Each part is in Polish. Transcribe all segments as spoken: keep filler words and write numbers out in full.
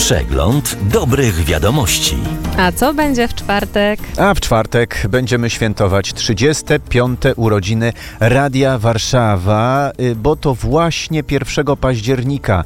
Przegląd dobrych wiadomości. A co będzie w czwartek? A w czwartek będziemy świętować trzydzieste piąte urodziny Radia Warszawa, bo to właśnie pierwszego października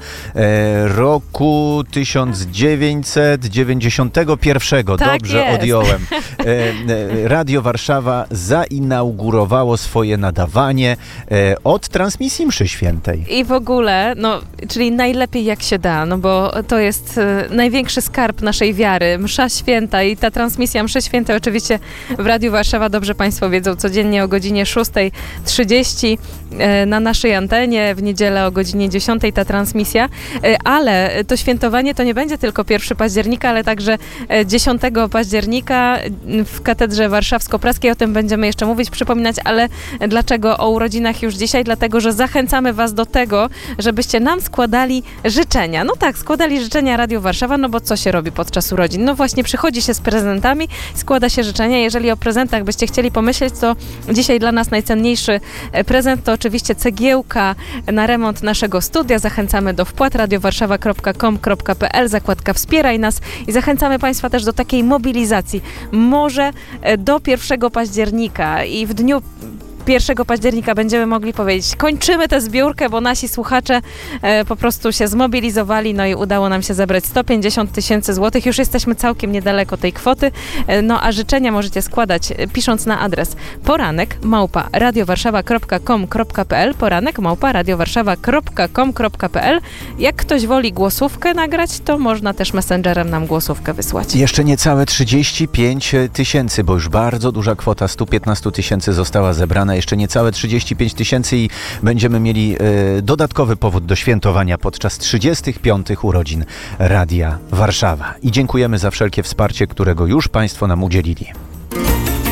roku tysiąc dziewięćset dziewięćdziesiątego pierwszego. Tak Dobrze jest. odjąłem. Radio Warszawa zainaugurowało swoje nadawanie od transmisji mszy świętej. I w ogóle, no, czyli najlepiej jak się da, no bo to jest e, największy skarb naszej wiary, msza święta i ta transmisja mszy świętej oczywiście w Radiu Warszawa, dobrze Państwo wiedzą, codziennie o godzinie szósta trzydzieści e, na naszej antenie, w niedzielę o godzinie dziesiątej ta transmisja, e, ale to świętowanie to nie będzie tylko pierwszego października, ale także e, dziesiątego października w Katedrze Warszawsko-Praskiej, o tym będziemy jeszcze mówić, przypominać, ale dlaczego o urodzinach już dzisiaj? Dlatego, że zachęcamy Was do tego, żebyście nam składali życzenia. No tak, składali życzenia Radio Warszawa, no bo co się robi podczas urodzin? No właśnie, przychodzi się z prezentami, składa się życzenia. Jeżeli o prezentach byście chcieli pomyśleć, to dzisiaj dla nas najcenniejszy prezent to oczywiście cegiełka na remont naszego studia. Zachęcamy do wpłat radiowarszawa kropka com kropka pe el, zakładka Wspieraj nas i zachęcamy Państwa też do takiej mobilizacji. Może do pierwszego października i w dniu pierwszego października będziemy mogli powiedzieć, kończymy tę zbiórkę, bo nasi słuchacze e, po prostu się zmobilizowali, no i udało nam się zebrać sto pięćdziesiąt tysięcy złotych. Już jesteśmy całkiem niedaleko tej kwoty, e, no a życzenia możecie składać e, pisząc na adres poranek małpa radiowarszawa kropka com kropka pe el, poranek małpa radiowarszawa kropka com kropka pe el. Jak ktoś woli głosówkę nagrać, to można też messengerem nam głosówkę wysłać. Jeszcze niecałe trzydzieści pięć tysięcy, bo już bardzo duża kwota, sto piętnaście tysięcy została zebrana. Jeszcze niecałe trzydzieści pięć tysięcy i będziemy mieli e, dodatkowy powód do świętowania podczas trzydziestych piątych urodzin Radia Warszawa. I dziękujemy za wszelkie wsparcie, którego już Państwo nam udzielili.